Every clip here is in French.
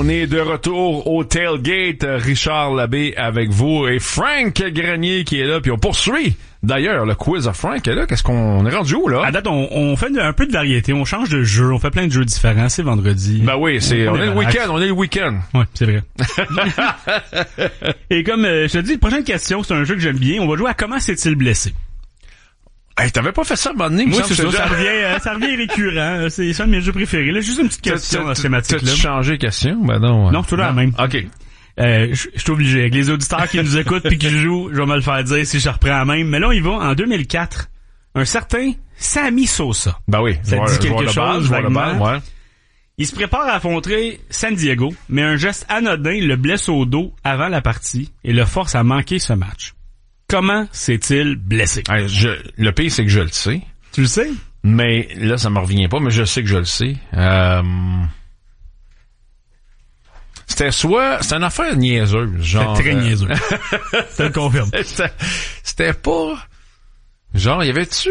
On est de retour au Tailgate. Richard Labbé avec vous et Frank Grenier qui est là. Puis on poursuit. D'ailleurs, le quiz of Frank est là. Qu'est-ce qu'on est rendu où, là? À date, on fait un peu de variété. On change de jeu. On fait plein de jeux différents. C'est vendredi. Ben oui, on est le week-end. On est le week-end. Ouais, c'est vrai. Et comme je te dis, la prochaine question, c'est un jeu que j'aime bien. On va jouer à comment s'est-il blessé. Hey, t'avais pas fait ça à un moment donné? Moi, c'est ça. Ça revient récurrent. C'est un de mes jeux préférés. Là, juste une petite question dans cette thématique-là. T'as-tu changé de question? Ben non. Non, c'est toujours la même. OK. Je suis obligé. Avec les auditeurs qui nous écoutent puis qui jouent, je vais me le faire dire si je reprends la même. Mais là, on y va. En 2004, un certain Sammy Sosa. Ben oui. Ça dit quelque chose, vaguement. Ouais. Il se prépare à affronter San Diego, mais un geste anodin le blesse au dos avant la partie et le force à manquer ce match. Comment s'est-il blessé? Hey, le pire, c'est que je le sais. Tu le sais? Mais là, ça me revient pas, mais je sais que je le sais. C'était une affaire niaiseuse, genre. C'était très niaiseux. Ça le confirme. C'était pas, genre, y avait-tu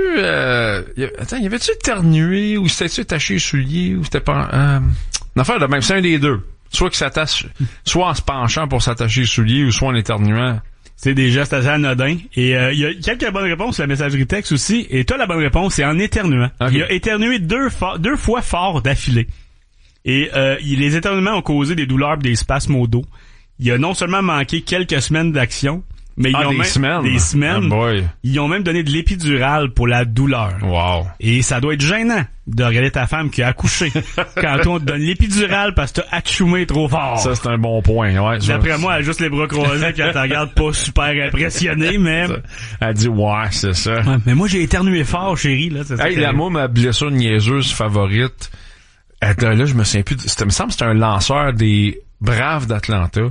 éternué, ou c'était-tu attaché les souliers, ou c'était pas, une affaire de même, c'est un des deux. Soit qu'il s'attache, soit en se penchant pour s'attacher les souliers, ou soit en éternuant. C'est des gestes assez anodins. Et il y a quelques bonnes réponses sur la messagerie texte aussi. Et toi, la bonne réponse, c'est en éternuant. Okay. Il a éternué deux fois fort d'affilée. Et les éternuements ont causé des douleurs et des spasmes au dos. Il a non seulement manqué quelques semaines d'action, mais des semaines. Oh Ils ont même donné de l'épidural pour la douleur. Wow. Et ça doit être gênant de regarder ta femme qui a accouché quand on te donne l'épidural parce que t'as atchoumé trop fort. Ça, c'est un bon point, ouais. D'après moi, elle a juste les bras croisés quand elle te regarde pas super impressionnée, mais... Elle dit, ouais, c'est ça. Ouais, mais moi, j'ai éternué fort, chérie, là. Moi, ma blessure niaiseuse favorite, là, je me souviens plus, il me semble que c'était un lanceur des Braves d'Atlanta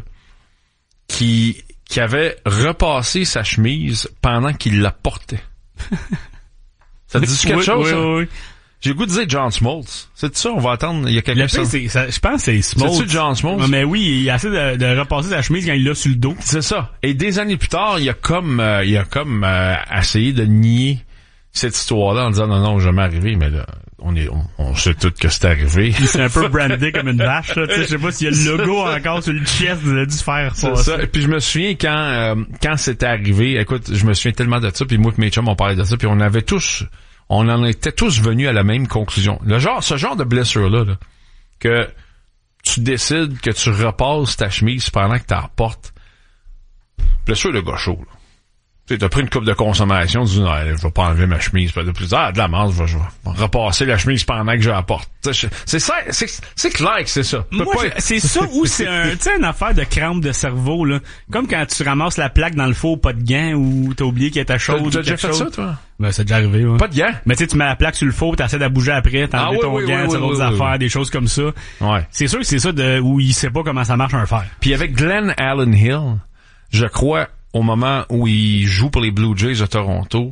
qui avait repassé sa chemise pendant qu'il la portait. Ça te dit quelque chose, ça? Oui. J'ai le goût de dire John Smoltz. C'est ça, on va attendre, il y a quelqu'un qui je pense que c'est Smoltz. C'est-tu John Smoltz? Mais oui, il a essayé de repasser sa chemise quand il l'a sur le dos. C'est ça. Et des années plus tard, il a comme essayé de nier cette histoire-là en disant non, jamais arrivé, mais là, on sait tout que c'est arrivé. C'est un peu brandé comme une vache, là. Tu sais, je sais pas s'il y a le logo encore sur le chest de dû faire ça. C'est ça. Et puis je me souviens quand c'était arrivé, écoute, je me souviens tellement de ça, puis moi et mes chums on parlait de ça, puis on en était tous venus à la même conclusion. Ce genre de blessure-là, là, que tu décides que tu repasses ta chemise pendant que tu la portes. Blessure de gaucho, là. Tu sais, t'as pris une coupe de consommation, tu dis, non, je vais pas enlever ma chemise, pas de plus tard, de la merde, je vais repasser la chemise pendant que je la porte. C'est ça, c'est clair que c'est ça. C'est ça ou c'est une affaire de crampe de cerveau, là. Comme quand tu ramasses la plaque dans le four, pas de gants, ou t'as oublié qu'elle était chaude. T'as déjà fait ça, toi? Ben, c'est déjà arrivé, ouais. Pas de gants? Mais tu sais, tu mets la plaque sur le four, t'essaies de la bouger après, t'enlèves ton gant, tu d'autres affaires, des choses comme ça. Ouais. C'est sûr que c'est ça où il sait pas comment ça marche un fer. Puis avec Glenn Allen Hill, je crois, au moment où il joue pour les Blue Jays de Toronto,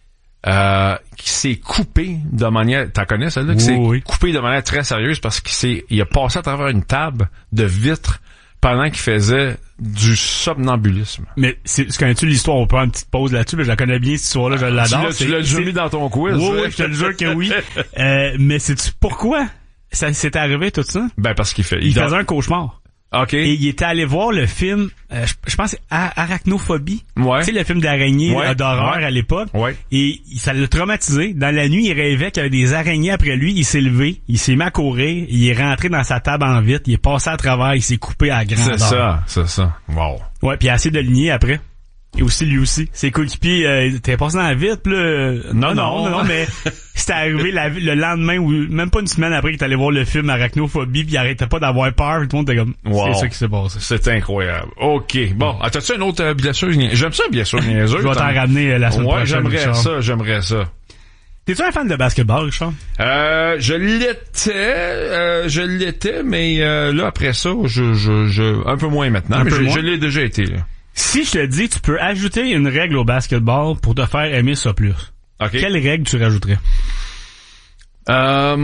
qui s'est coupé de manière, t'en connais celle-là? Qui s'est coupé de manière très sérieuse parce qu'il a passé à travers une table de vitre pendant qu'il faisait du somnambulisme. Mais connais-tu l'histoire? On peut faire une petite pause là-dessus, mais je la connais bien, cette histoire-là, je l'adore. Tu l'as déjà mis dans ton quiz. Oui, je te le jure que oui. Mais sais-tu pourquoi ça s'est arrivé tout ça? Ben, parce qu'il faisait un cauchemar. OK. Et il était allé voir le film, je pense c'est Arachnophobie. Ouais. Tu sais, le film d'araignée d'horreur à l'époque. Ouais. Et ça l'a traumatisé. Dans la nuit, il rêvait qu'il y avait des araignées après lui. Il s'est levé, il s'est mis à courir, il est rentré dans sa table en vitre, il est passé à travers, il s'est coupé à grandeur. C'est ça. Wow. Ouais, puis il a essayé de le nier après. Et aussi, lui aussi. Ses coéquipiers, t'es passé dans la vitre, là. Non, mais c'était arrivé le lendemain ou même pas une semaine après qu'il est allé voir le film Arachnophobie pis il arrêtait pas d'avoir peur. Tout le monde était comme, wow. C'est ça qui s'est passé. C'est incroyable. OK. Bon. T'as-tu une autre blessure? J'aime ça, blessure niaiseuse. Je vais t'en ramener la semaine prochaine. Ouais, j'aimerais ça. T'es-tu un fan de basketball, Richard? Je l'étais, mais là, après ça, je un peu moins maintenant. Mais je l'ai déjà été, là. Si je te dis, tu peux ajouter une règle au basketball pour te faire aimer ça plus. Okay. Quelle règle tu rajouterais? Ben,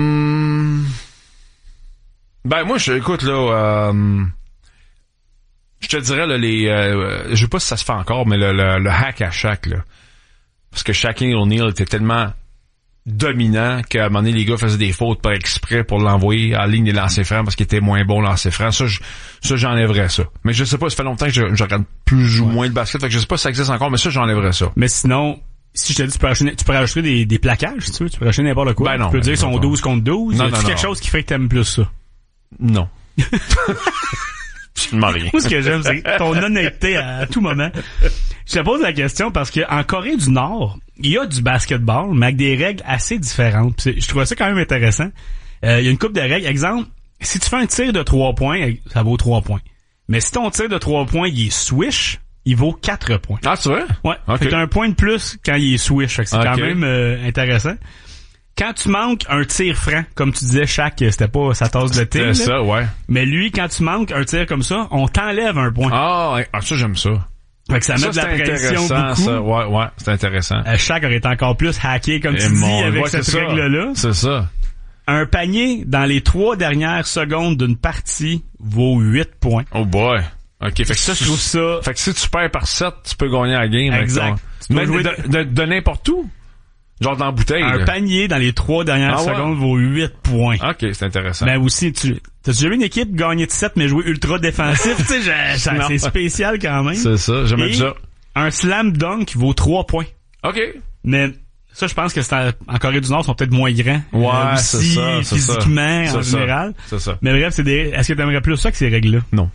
moi, écoute, là, je te dirais, là, je sais pas si ça se fait encore, mais le hack à Shaq, là. Parce que Shaquille O'Neal était tellement dominant qu'à un moment donné, les gars faisaient des fautes par exprès pour l'envoyer à la ligne des lancers francs parce qu'il était moins bon lancers francs. Ça, j'enlèverais ça. Mais je sais pas, ça fait longtemps que je regarde plus ou moins le basket, fait que je sais pas si ça existe encore, mais ça, j'enlèverais ça. Mais sinon, si je te dis, tu peux rajouter des plaquages, si tu veux, tu peux rajouter n'importe quoi. Ben non. Tu peux dire son 12 contre 12. Non, quelque chose qui fait que t'aimes plus ça? Non. Absolument rien. Moi, ce que j'aime, c'est ton honnêteté à tout moment. Je te pose la question parce que en Corée du Nord, il y a du basketball, mais avec des règles assez différentes. Je trouvais ça quand même intéressant. Il y a une couple de règles. Exemple, si tu fais un tir de 3 points, ça vaut 3 points. Mais si ton tir de 3 points, il est swish, il vaut 4 points. Ah, c'est vrai? Ouais. Okay. Fait que t'as un point de plus quand il est swish. Fait que c'est quand même intéressant. Quand tu manques un tir franc, comme tu disais, c'était pas sa tasse de thé. C'est ça, ouais. Mais lui, quand tu manques un tir comme ça, on t'enlève un point. Ah, ça, j'aime ça. Fait que ça met de la pression beaucoup. Ça. Ouais, c'est intéressant. Shaq aurait été encore plus hacké, comme tu dis, avec cette règle-là. C'est ça. Un panier dans les 3 dernières secondes d'une partie vaut 8 points. Oh boy. OK, fait que ça, je trouve ça... Fait que si tu perds par 7, tu peux gagner la game. Exact. Mais de n'importe où. Genre dans la bouteille. Un panier dans les 3 dernières secondes vaut 8 points. OK, c'est intéressant. Ben aussi, t'as-tu déjà vu une équipe gagner de 7 mais jouer ultra défensif? Tu sais, c'est spécial quand même. C'est ça, j'aime ça. Un slam dunk vaut 3 points. OK. Mais ça, je pense que en Corée du Nord, ils sont peut-être moins grands. Ouais, aussi, c'est ça. Physiquement, en général. C'est ça. Mais bref, est-ce que t'aimerais plus ça que ces règles-là? Non.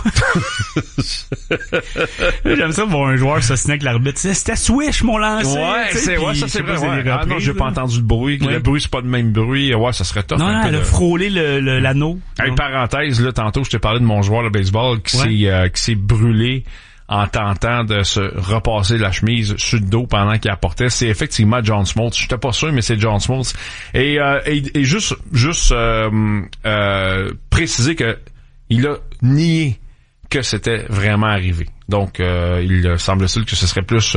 J'aime ça voir un joueur s'assiner avec l'arbitre. C'était swish, mon lancer. Ouais, ça c'est vrai. Ah non, j'ai pas entendu le bruit. Ouais. Le bruit, c'est pas le même bruit. Ouais, ça serait top. Non, elle a frôlé l'anneau. Une parenthèse, là, tantôt, je t'ai parlé de mon joueur de baseball qui s'est brûlé en tentant de se repasser la chemise sur le dos pendant qu'il apportait. C'est effectivement John Smoltz. J'étais pas sûr, mais c'est John Smoltz. Et juste préciser que il a nié que c'était vraiment arrivé. Donc, il semble-t-il que ce serait plus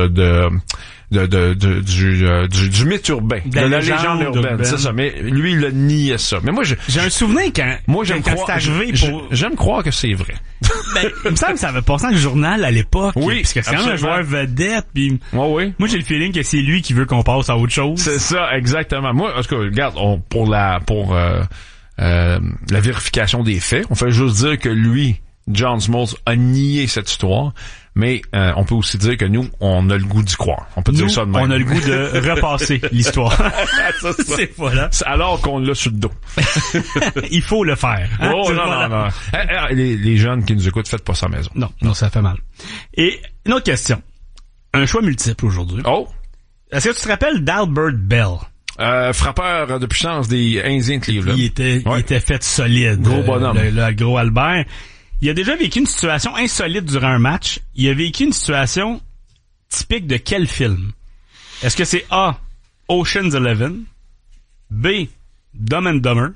du mythe urbain, de la légende urbaine, c'est ça. Mais lui, il a nié ça. Mais moi, j'ai un souvenir quand c'est arrivé. J'aime croire que c'est vrai. Ben, il me semble que ça avait passé dans le journal à l'époque. Oui, parce que c'est quand même un joueur vedette. Puis oui. Moi, j'ai le feeling que c'est lui qui veut qu'on passe à autre chose. C'est ça, exactement. Moi, en tout cas, regarde, pour la vérification des faits, on fait juste dire que lui, John Smoltz, a nié cette histoire. Mais on peut aussi dire que nous, on a le goût d'y croire. On peut dire ça de même. On a le goût de repasser l'histoire. C'est voilà. Alors qu'on l'a sur le dos. Il faut le faire. Hein? Oh non. Les jeunes qui nous écoutent, faites pas ça à la maison. Non, ça fait mal. Et une autre question. Un choix multiple aujourd'hui. Oh. Est-ce que tu te rappelles d'Albert Bell? Frappeur de puissance des Indiens de Cleveland. Il était fait solide. Gros bonhomme. Le gros Albert. Il a déjà vécu une situation insolite durant un match. Il a vécu une situation typique de quel film? Est-ce que c'est A, Ocean's 11, B, Dumb and Dumber,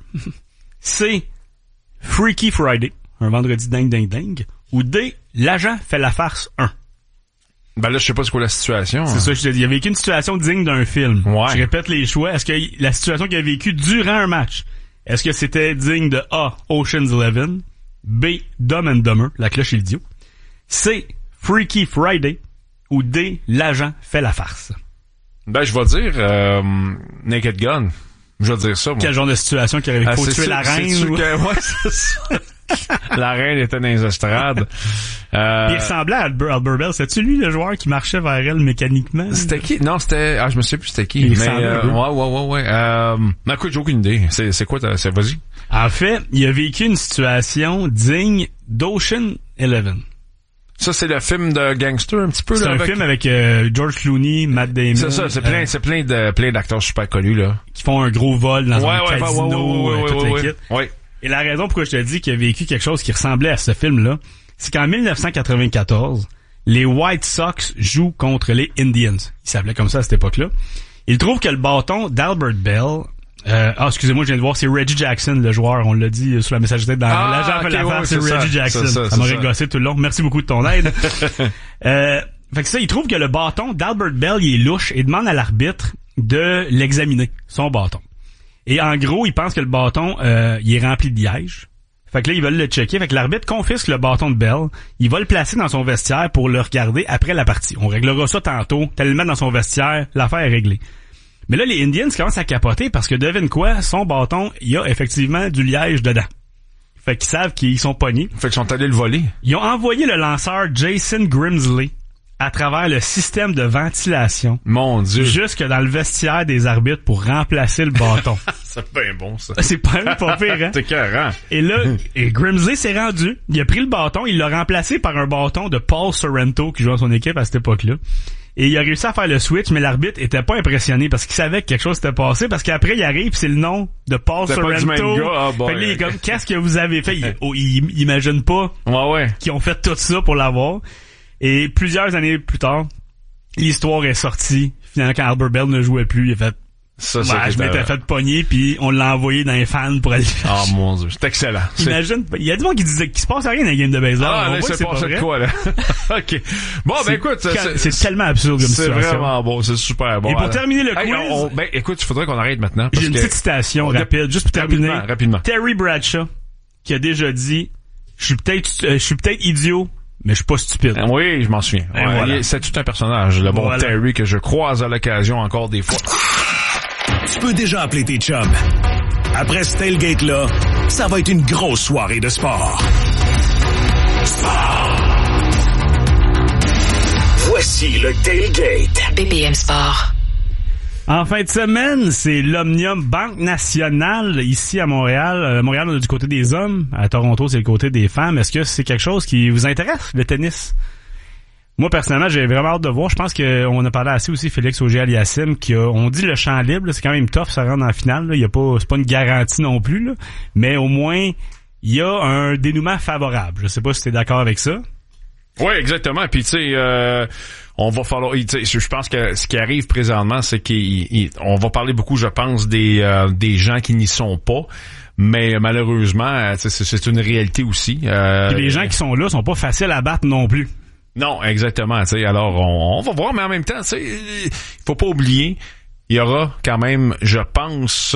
C, Freaky Friday, un vendredi ding, ou D, L'agent fait la farce 1? Ben là, je sais pas c'est quoi la situation. C'est ça que je te dis. Il a vécu une situation digne d'un film. Ouais. Je répète les choix. Est-ce que la situation qu'il a vécue durant un match, est-ce que c'était digne de A, Ocean's 11, B, Dumb and Dumber, la cloche et l'idiot, C, Freaky Friday, ou D, L'agent fait la farce? Ben, je vais dire Naked Gun. Je vais dire ça, moi. Quel genre de situation qu'il aurait faut tuer la reine? Ouais, c'est ça. La reine était dans les estrades. Il ressemblait à Albert Bell. C'est-tu lui, le joueur qui marchait vers elle mécaniquement? C'était qui? Non, c'était... je me sais plus c'était qui. Il ouais. Mais écoute, j'ai aucune idée. C'est quoi vas-y. En fait, il a vécu une situation digne d'Ocean 11. Ça, c'est le film de gangster, un petit peu, là. C'est un film avec George Clooney, Matt Damon. C'est ça, c'est plein d'acteurs super connus, là. Qui font un gros vol dans un casino, toute l'équipe. Ouais. Et la raison pourquoi je te dis qu'il a vécu quelque chose qui ressemblait à ce film-là, c'est qu'en 1994, les White Sox jouent contre les Indians. Ils s'appelaient comme ça à cette époque-là. Il trouve que le bâton d'Albert Bell... excusez-moi, je viens de voir, c'est Reggie Jackson, le joueur, on l'a dit sur la messagerie dans l'agent fait la farce, c'est Reggie Jackson. Ça m'aurait gossé tout le long. Merci beaucoup de ton aide. Fait que ça, il trouve que le bâton d'Albert Bell, il est louche et demande à l'arbitre de l'examiner, son bâton. Et en gros, il pense que le bâton, il est rempli de liège. Fait que là, ils veulent le checker. Fait que l'arbitre confisque le bâton de Bell. Il va le placer dans son vestiaire pour le regarder après la partie. On réglera ça tantôt. T'as le mettre dans son vestiaire, l'affaire est réglée. Mais là, les Indians commencent à capoter parce que devine quoi, son bâton, il y a effectivement du liège dedans. Fait qu'ils savent qu'ils sont pognés. Fait qu'ils sont allés le voler. Ils ont envoyé le lanceur Jason Grimsley à travers le système de ventilation. Mon Dieu. Jusque dans le vestiaire des arbitres pour remplacer le bâton. C'est bien bon, ça. C'est pas pire, hein? C'est carré. Et là, Grimsley s'est rendu. Il a pris le bâton, il l'a remplacé par un bâton de Paul Sorrento qui jouait dans son équipe à cette époque-là. Et il a réussi à faire le switch, mais l'arbitre était pas impressionné parce qu'il savait que quelque chose s'était passé, parce qu'après il arrive, c'est le nom de Paul Sorrento. Pas du même gars. Ah, bon, fait que là, il est comme, qu'est-ce que vous avez fait? Il imagine pas qu'ils ont fait tout ça pour l'avoir. Et plusieurs années plus tard, l'histoire est sortie. Finalement, quand Albert Bell ne jouait plus, il a fait, je m'étais fait pogner, puis on l'a envoyé dans les fans pour aller. Ah, mon Dieu, c'est excellent. Imagine, il y a du monde qui disait qu'il se passe rien dans les games de baseball. Ah, là, c'est pas de quoi, là. OK. Bon, ben, écoute. C'est tellement absurde comme situation. C'est vraiment bon, c'est super bon. Et pour terminer le quiz. Ben, écoute, il faudrait qu'on arrête maintenant. J'ai une petite citation rapide, juste pour terminer. Rapidement. Terry Bradshaw, qui a déjà dit, je suis peut-être idiot, mais je suis pas stupide. Oui, je m'en souviens. Voilà. C'est tout un personnage, le bon Terry, que je croise à l'occasion encore des fois. Tu peux déjà appeler tes chums. Après ce tailgate-là, ça va être une grosse soirée de sport. Voici le tailgate. BPM Sport. En fin de semaine, c'est l'Omnium Banque Nationale ici à Montréal. Montréal, on est du côté des hommes. À Toronto, c'est le côté des femmes. Est-ce que c'est quelque chose qui vous intéresse, le tennis? Moi, personnellement, j'ai vraiment hâte de voir. Je pense qu'on a parlé assez aussi, Félix Auger-Aliassime, on dit le champ libre, c'est quand même tough, ça rentre en finale. Là. C'est pas une garantie non plus, là. Mais au moins, il y a un dénouement favorable. Je sais pas si t'es d'accord avec ça. Oui, exactement. Puis tu sais, on va falloir. Je pense que ce qui arrive présentement, c'est qu'on va parler beaucoup, je pense, des gens qui n'y sont pas. Mais malheureusement, c'est une réalité aussi. Puis les gens qui sont là sont pas faciles à battre non plus. Non, exactement. Tu sais, alors on va voir, mais en même temps, tu sais, il faut pas oublier. Il y aura quand même, je pense,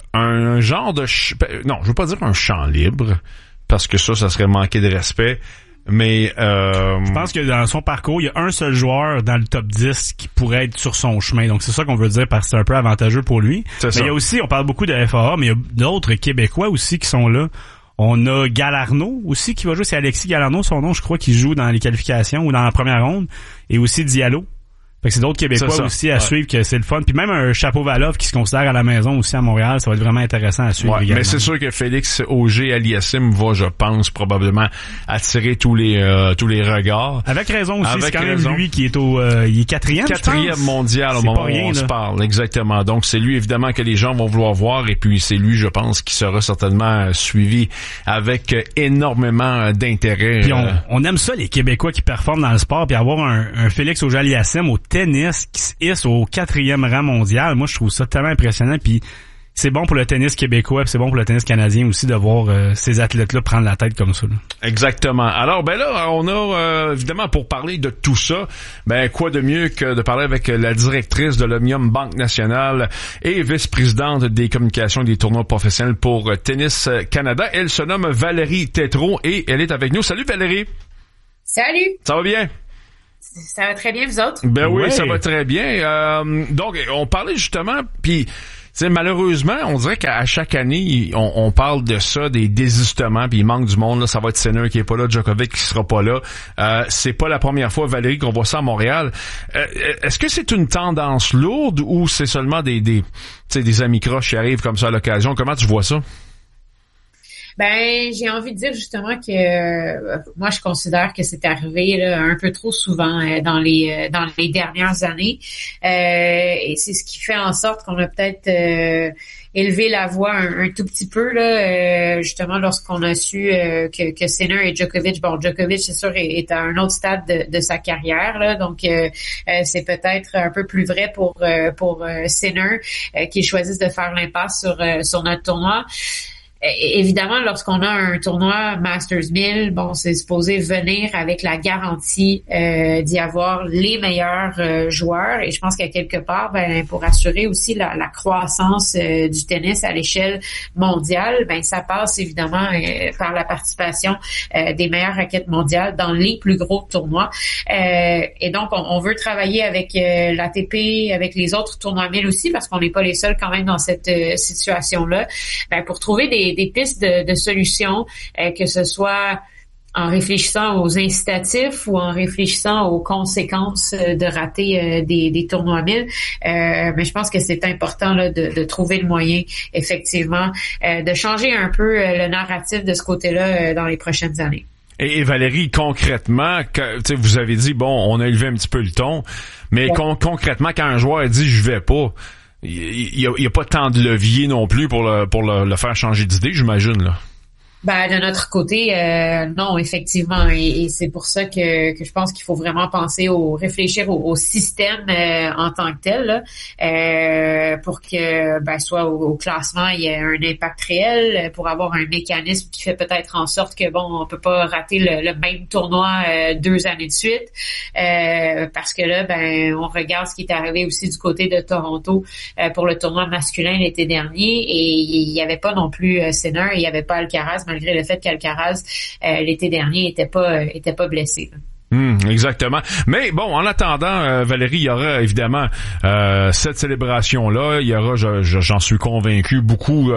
un genre de... Non, je veux pas dire un champ libre, parce que ça serait manquer de respect, mais... Je pense que dans son parcours, il y a un seul joueur dans le top 10 qui pourrait être sur son chemin. Donc c'est ça qu'on veut dire, parce que c'est un peu avantageux pour lui. Mais il y a aussi, on parle beaucoup de FAA, mais il y a d'autres Québécois aussi qui sont là. On a Galarno aussi qui va jouer, c'est Alexis Galarno, son nom, je crois, qui joue dans les qualifications ou dans la première ronde, et aussi Diallo. Fait que c'est d'autres Québécois aussi à suivre, que c'est le fun. Puis même un Chapeau-Valov qui se considère à la maison aussi à Montréal, ça va être vraiment intéressant à suivre également. Mais c'est sûr que Félix Auger-Aliassime va, je pense, probablement attirer tous les regards. Avec raison aussi, c'est quand même lui qui est il est quatrième mondial au moment où on se parle, exactement. Donc c'est lui évidemment que les gens vont vouloir voir, et puis c'est lui, je pense, qui sera certainement suivi avec énormément d'intérêt. Puis on aime ça, les Québécois qui performent dans le sport, puis avoir un Félix Auger-Aliassime au tennis qui se hisse au 4e rang mondial. Moi, je trouve ça tellement impressionnant. Puis c'est bon pour le tennis québécois, puis c'est bon pour le tennis canadien aussi de voir ces athlètes-là prendre la tête comme ça. Là. Exactement. Alors, ben là, on a évidemment, pour parler de tout ça, ben quoi de mieux que de parler avec la directrice de l'Omnium Banque Nationale et vice-présidente des communications et des tournois professionnels pour Tennis Canada. Elle se nomme Valérie Tétrault et elle est avec nous. Salut Valérie. Salut. Ça va bien? Ça va très bien, vous autres? Ben oui, ça va très bien. Donc, on parlait justement, puis malheureusement, on dirait qu'à chaque année, on parle de ça, des désistements, puis il manque du monde. Là, ça va être Sinner qui est pas là, Djokovic qui sera pas là. C'est pas la première fois, Valérie, qu'on voit ça à Montréal. Est-ce que c'est une tendance lourde ou c'est seulement des amis croches qui arrivent comme ça à l'occasion? Comment tu vois ça? Ben, j'ai envie de dire justement que moi je considère que c'est arrivé là, un peu trop souvent dans les dernières années, et c'est ce qui fait en sorte qu'on a peut-être élevé la voix un tout petit peu là, justement lorsqu'on a su que Sinner et Djokovic, Djokovic c'est sûr est à un autre stade de sa carrière là, donc c'est peut-être un peu plus vrai pour Sinner qui choisissent de faire l'impasse sur notre tournoi. évidemment, lorsqu'on a un tournoi Masters 1000, bon, c'est supposé venir avec la garantie d'y avoir les meilleurs joueurs. Et je pense qu'à quelque part, pour assurer aussi la croissance du tennis à l'échelle mondiale, ça passe évidemment par la participation des meilleures raquettes mondiales dans les plus gros tournois. Et donc, on veut travailler avec l'ATP, avec les autres tournois 1000 aussi, parce qu'on n'est pas les seuls quand même dans cette situation-là, pour trouver des pistes de solutions, que ce soit en réfléchissant aux incitatifs ou en réfléchissant aux conséquences de rater des tournois 1000. Mais je pense que c'est important là, de trouver le moyen, effectivement, de changer un peu le narratif de ce côté-là dans les prochaines années. Et Valérie, concrètement, vous avez dit, bon, on a élevé un petit peu le ton, mais concrètement, quand un joueur dit « je vais pas », il y a pas tant de levier non plus pour le faire changer d'idée, j'imagine, là. De notre côté, non, effectivement, et c'est pour ça que je pense qu'il faut vraiment réfléchir au système en tant que tel, là, pour que soit au classement il y ait un impact réel, pour avoir un mécanisme qui fait peut-être en sorte que on peut pas rater le même tournoi 2 années de suite, parce que là, on regarde ce qui est arrivé aussi du côté de Toronto pour le tournoi masculin l'été dernier, et il y avait pas non plus Sinner, il y avait pas Alcaraz, malgré le fait qu'Alcaraz l'été dernier était pas blessé. Exactement. Mais bon, en attendant, Valérie, il y aura évidemment cette célébration-là. Il y aura, j'en suis convaincu, beaucoup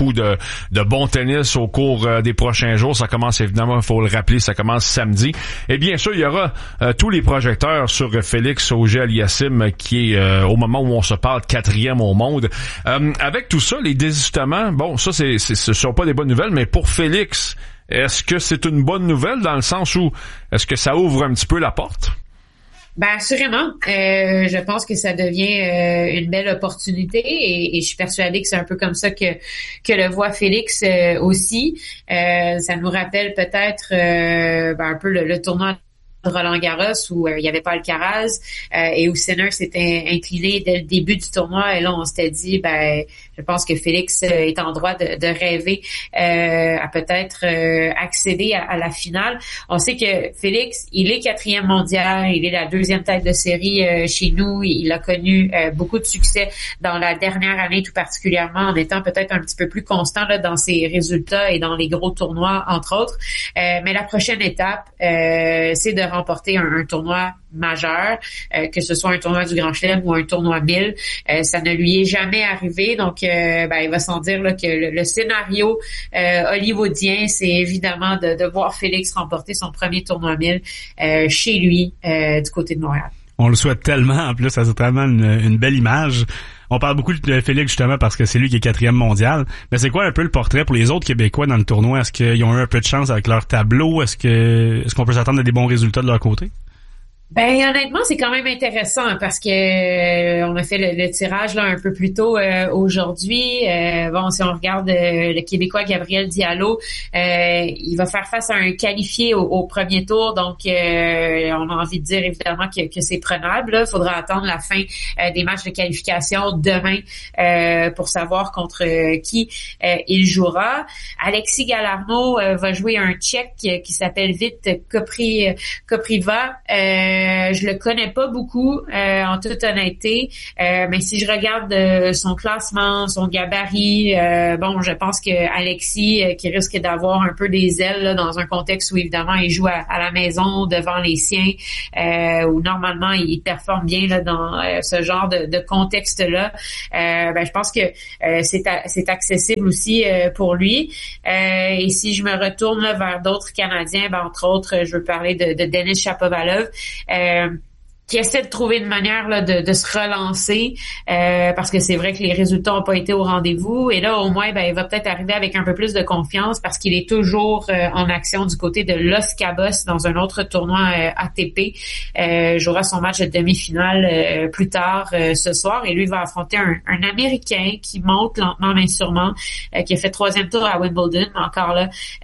de bon tennis au cours des prochains jours. Ça commence évidemment, il faut le rappeler, ça commence samedi. Et bien sûr, il y aura tous les projecteurs sur Félix Auger-Aliassime, qui est au moment où on se parle 4e au monde. Avec tout ça, les désistements, bon, ça ce sont pas des bonnes nouvelles, mais pour Félix, est-ce que c'est une bonne nouvelle dans le sens où est-ce que ça ouvre un petit peu la porte? Assurément. Je pense que ça devient une belle opportunité, et je suis persuadée que c'est un peu comme ça que le voit Félix aussi. Ça nous rappelle peut-être un peu le tournoi de Roland-Garros où il n'y avait pas Alcaraz et où Sinner s'était incliné dès le début du tournoi, et là on s'était dit je pense que Félix est en droit de rêver à peut-être accéder à la finale. On sait que Félix, il est 4e mondial, il est la 2e tête de série chez nous. Il a connu beaucoup de succès dans la dernière année, tout particulièrement en étant peut-être un petit peu plus constant là, dans ses résultats et dans les gros tournois, entre autres. Mais la prochaine étape, c'est de remporter un tournoi majeur, que ce soit un tournoi du Grand Chelem ou un tournoi 1000. Ça ne lui est jamais arrivé, donc il va sans dire là, que le scénario hollywoodien, c'est évidemment de voir Félix remporter son premier tournoi 1000 chez lui, du côté de Montréal. On le souhaite tellement, en plus, ça c'est vraiment une belle image. On parle beaucoup de Félix justement parce que c'est lui qui est 4e mondial. Mais c'est quoi un peu le portrait pour les autres Québécois dans le tournoi? Est-ce qu'ils ont eu un peu de chance avec leur tableau? Est-ce qu'on peut s'attendre à des bons résultats de leur côté? Honnêtement, c'est quand même intéressant parce que on a fait le tirage là un peu plus tôt aujourd'hui. Si on regarde le Québécois Gabriel Diallo, il va faire face à un qualifié au premier tour, donc on a envie de dire évidemment que c'est prenable. Il faudra attendre la fin des matchs de qualification demain pour savoir contre qui il jouera. Alexis Galarneau va jouer un Tchèque qui s'appelle Vít Kopriva. Je le connais pas beaucoup, en toute honnêteté, mais si je regarde son classement, son gabarit, je pense que Alexis, qui risque d'avoir un peu des ailes là, dans un contexte où évidemment il joue à la maison devant les siens, où normalement il performe bien là dans ce genre de contexte-là. Je pense que c'est accessible aussi pour lui. Et si je me retourne là, vers d'autres Canadiens, entre autres, je veux parler de Denis Shapovalov, qui essaie de trouver une manière là, de se relancer, parce que c'est vrai que les résultats n'ont pas été au rendez-vous, et là au moins il va peut-être arriver avec un peu plus de confiance parce qu'il est toujours en action du côté de Los Cabos dans un autre tournoi ATP. Jouera son match de demi-finale plus tard ce soir, et lui va affronter un Américain qui monte lentement mais sûrement, qui a fait 3e tour à Wimbledon, mais encore là